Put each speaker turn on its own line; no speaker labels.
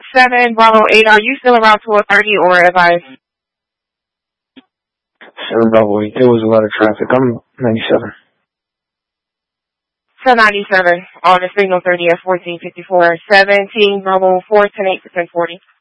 7 Bravo 8, are you still around 1230 or have I?
7 Bravo 8, there was a lot of traffic. I'm 97.
So 97 on the signal 30 at 1454. 17 Bravo 4, 10 8 to 1040.